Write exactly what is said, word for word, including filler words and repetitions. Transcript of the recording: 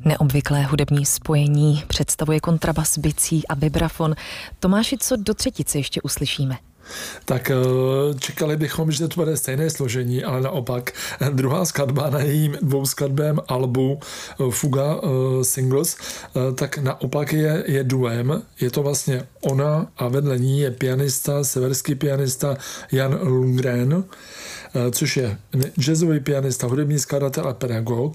Neobvyklé hudební spojení představuje kontrabas, bicí a vibrafon. Tomáši, co do třetice ještě uslyšíme? Tak čekali bychom, že to bude stejné složení, ale naopak druhá skladba na jejím dvouskladbém albu Fuga Singles, tak naopak je, je duem. Je to vlastně ona a vedle ní je pianista, severský pianista Jan Lundgren, což je jazzový pianista, hudební skladatel a pedagog.